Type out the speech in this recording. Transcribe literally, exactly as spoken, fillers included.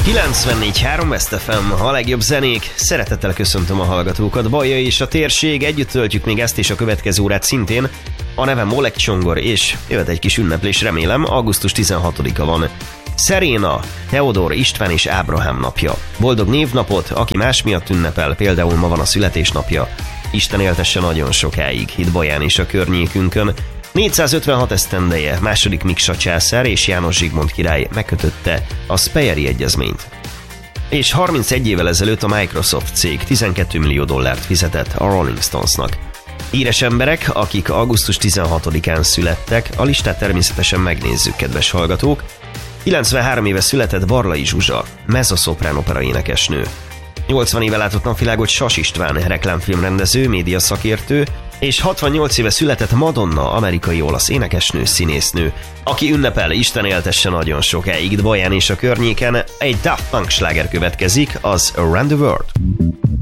kilencvennégy három West ef em, a legjobb zenék. Szeretettel köszöntöm a hallgatókat. Bajai és a térség, együtt töltjük még ezt és a következő órát szintén. A nevem Oleg Csongor, és jöhet egy kis ünneplés, remélem. Augusztus tizenhatodika van. Szeréna, Teodor, István és Ábrahám napja. Boldog névnapot, aki más miatt ünnepel, például ma van a születésnapja. Isten éltesse nagyon sokáig, itt Baján és a környékünkön. négyszázötvenhat esztendeje második Miksa császár és János Zsigmond király megkötötte a Speyeri egyezményt. És harmincegy évvel ezelőtt a Microsoft cég tizenkét millió dollárt fizetett a Rolling Stonesnak. Híres emberek, akik augusztus tizenhatodikán születtek, a listát természetesen megnézzük, kedves hallgatók. kilencvenhárom éve született Barlai Zsuzsa, mezzosoprán opera énekesnő. nyolcvan éve látott napvilágot Sas István, reklámfilmrendező, médiaszakértő, és hatvannyolc éve született Madonna, amerikai-olasz énekesnő, színésznő, aki ünnepel, Isten éltesse nagyon sokáig, Baján és a környéken. Egy Daft Punk sláger következik, az Around the World.